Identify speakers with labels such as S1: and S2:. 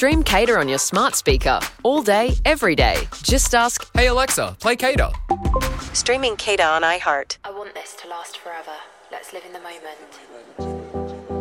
S1: Stream Cater on your smart speaker, all day, every day. Just ask,
S2: Hey Alexa, play Cater.
S3: Streaming Cater on iHeart.
S4: I want this to last forever. Let's live in the moment.